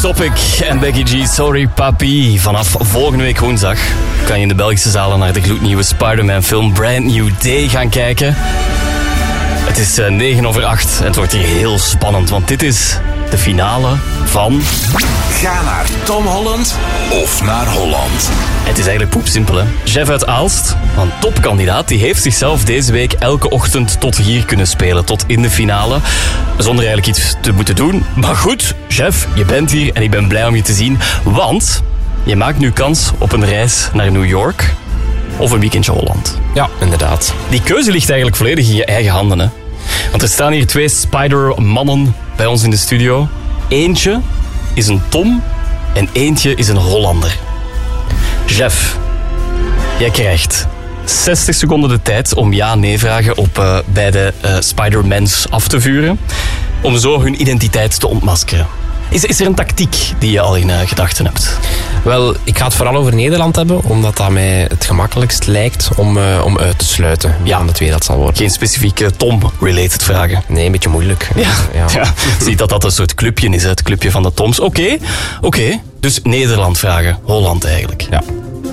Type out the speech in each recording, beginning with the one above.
Topic en Becky G, Sorry Papi. Vanaf volgende week woensdag kan je in de Belgische zalen naar de gloednieuwe Spider-Man film Brand New Day gaan kijken. Het is 7:09 en het wordt hier heel spannend, want dit is de finale van... Ga naar Tom Holland of naar Holland. Het is eigenlijk poepsimpel, hè. Jeff uit Aalst, een topkandidaat, die heeft zichzelf deze week elke ochtend tot hier kunnen spelen, tot in de finale, zonder eigenlijk iets te moeten doen. Maar goed, Jeff, je bent hier en ik ben blij om je te zien, want je maakt nu kans op een reis naar New York of een weekendje Holland. Ja, inderdaad. Die keuze ligt eigenlijk volledig in je eigen handen, hè. Want er staan hier 2 Spider-mannen bij ons in de studio. Eentje is een Tom en eentje is een Hollander. Jeff, jij krijgt 60 seconden de tijd om ja-nee-vragen op beide Spider-Mans af te vuren. Om zo hun identiteit te ontmaskeren. Is er een tactiek die je al in gedachten hebt? Wel, ik ga het vooral over Nederland hebben, omdat dat mij het gemakkelijkst lijkt om uit te sluiten. Wie aan de twee dat zal worden. Geen specifieke Tom-related vragen? Nee, een beetje moeilijk. Ja. Zie dat een soort clubje is, het clubje van de Toms. Oké. Dus Nederland vragen, Holland eigenlijk. Ja.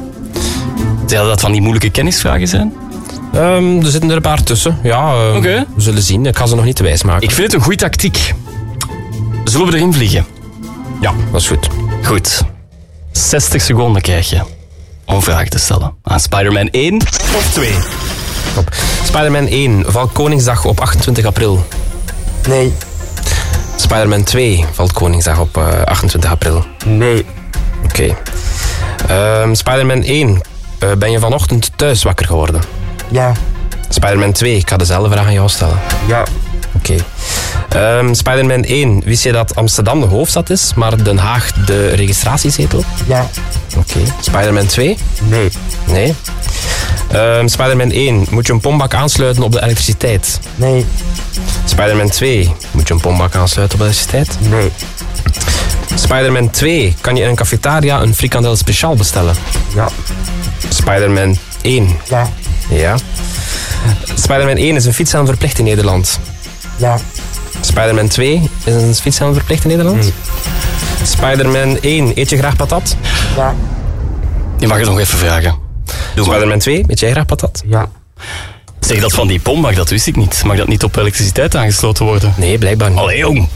Zou dat van die moeilijke kennisvragen zijn? Er zitten er een paar tussen. Ja, Oké. We zullen zien. Ik ga ze nog niet te wijs maken. Ik vind het een goede tactiek. Zullen we erin vliegen? Ja, dat is goed. Goed. 60 seconden krijg je om vragen te stellen aan Spider-Man 1 of 2. Top. Spider-Man 1 valt Koningsdag op 28 april. Nee. Spider-Man 2 valt Koningsdag op 28 april. Nee. Oké. Spider-Man 1, ben je vanochtend thuis wakker geworden? Ja. Spider-Man 2, ik ga dezelfde vraag aan jou stellen. Ja. Oké. Spider-Man 1, wist je dat Amsterdam de hoofdstad is, maar Den Haag de registratiezetel? Ja. Oké. Spider-Man 2? Nee. Nee. Spider-Man 1, moet je een pombak aansluiten op de elektriciteit? Nee. Spider-Man 2, moet je een pombak aansluiten op de elektriciteit? Nee. Spider-Man 2, kan je in een cafetaria een frikandel speciaal bestellen? Ja. Spider-Man 1. Ja. Ja. Spider-Man 1 is een fietshelm verplicht in Nederland. Ja. Spider-Man 2 is een fietshelm verplicht in Nederland. Nee. Spider-Man 1, eet je graag patat? Ja. Je mag het nog even vragen. Doe maar. Spider-Man 2, eet jij graag patat? Ja. Zeg, dat van die pombak, dat wist ik niet. Mag dat niet op elektriciteit aangesloten worden? Nee, blijkbaar niet. Allee, jong.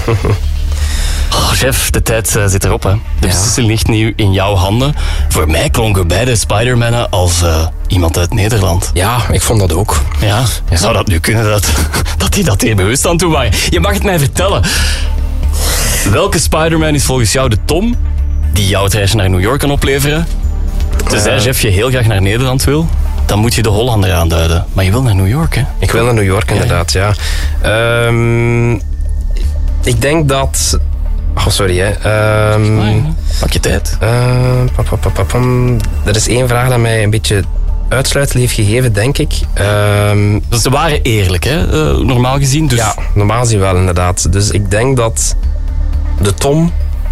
Oh, chef, de tijd zit erop, hè. De beslissing ligt nu in jouw handen. Voor mij klonken beide Spider-Mannen als iemand uit Nederland. Ja, ik vond dat ook. Ja, zou dat nu kunnen dat die dat hier bewust aan toe waren? Je mag het mij vertellen. Welke Spider-Man is volgens jou de Tom die jou het reisje naar New York kan opleveren? Tenzij Jeff je heel graag naar Nederland wil, dan moet je de Hollander aanduiden. Maar je wil naar New York, hè? Ik wil naar New York, inderdaad, ja. Ik denk dat... Oh, sorry, hè. Pak je tijd. Er is één vraag dat mij een beetje uitsluitsel heeft gegeven, denk ik. Dus ze waren eerlijk, hè? Normaal gezien. Dus... Ja, normaal gezien wel, inderdaad. Dus ik denk dat de Tom...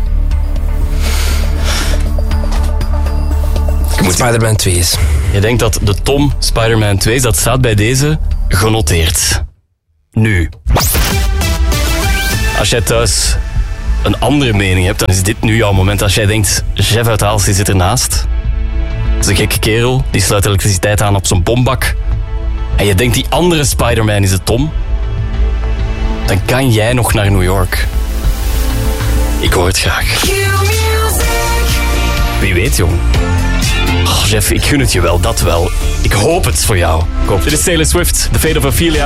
Spider-Man 2 is. Je denkt dat de Tom Spider-Man 2 is, dat staat bij deze genoteerd. Nu. Als jij thuis een andere mening hebt, dan is dit nu jouw moment. Als jij denkt, Jeff uit Aalst, die zit ernaast. Dat is een gekke kerel, die sluit elektriciteit aan op zijn bombak. En je denkt, die andere Spider-Man is de Tom. Dan kan jij nog naar New York. Ik hoor het graag. Wie weet, jong. Oh, Jeff, ik gun het je wel, dat wel. Ik hoop het voor jou. Dit is Taylor Swift, The Fate of Ophelia.